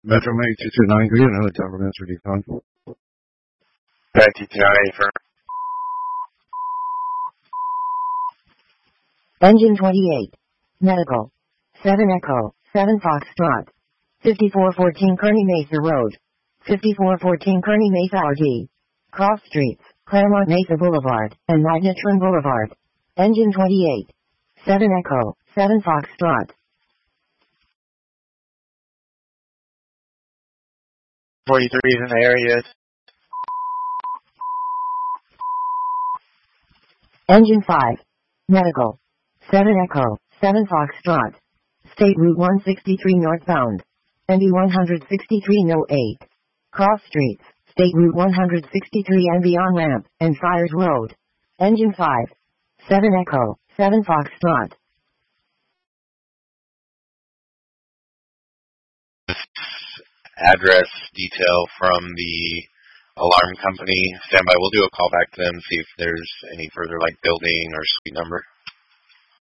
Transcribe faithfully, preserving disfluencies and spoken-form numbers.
Metro Main two two nine Green, Hotel Master Decon. Back to two nine eight for Engine twenty-eight. Medical. seven Echo, seven Foxtrot. fifty-four fourteen Kearny Mesa Road. fifty-four fourteen Kearny Mesa R D. Cross Streets, Claremont Mesa Boulevard, and Magnetron Boulevard. Engine twenty-eight. seven Echo, seven Foxtrot. forty-three is in the area. Engine five. Medical. seven Echo, seven Foxtrot. State Route one sixty-three northbound. N B one sixty-three oh eight. Cross Streets, State Route one sixty-three and beyond ramp, and Friars Road. Engine five. seven Echo, seven Foxtrot. Address detail from the alarm company. Stand by. We'll do a call back to them, see if there's any further like building or suite number.